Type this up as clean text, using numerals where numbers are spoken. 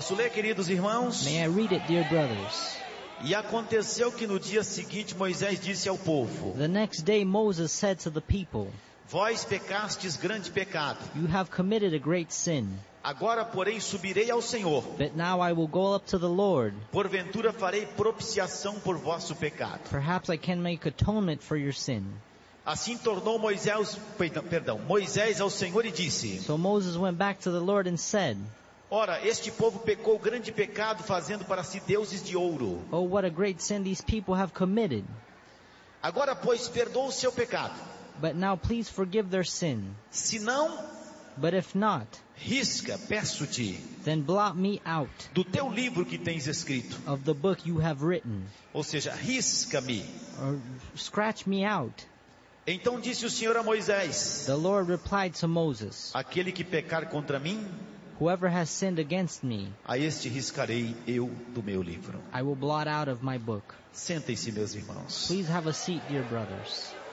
Posso ler, queridos irmãos? May I read it, dear brothers? E aconteceu que no dia seguinte Moisés disse ao povo: The next day Moses said to the people, Vós pecastes grande pecado. You have committed a great sin. Agora, porém, subirei ao Senhor. But now I will go up to the Lord. Porventura farei propiciação por vosso pecado. Perhaps I can make atonement for your sin. Assim tornou Moisés ao Senhor e disse: So Moses went back to the Lord and said, Ora, este povo pecou grande pecado, fazendo para si deuses de ouro. Oh, what a great sin these people have committed. Agora, pois, perdoa o seu pecado. But now please forgive their sin. Se não, But if not, risca, peço-te, then blot me out do teu livro que tens escrito. of the book you have written, Ou seja, risca-me. or scratch me out. Então disse o Senhor a Moisés: The Lord replied to Moses, Aquele que pecar contra mim, Whoever has sinned against me, a este riscarei eu do meu livro. I will blot out of my book. Sentem-se, meus irmãos. Please have a seat, dear brothers.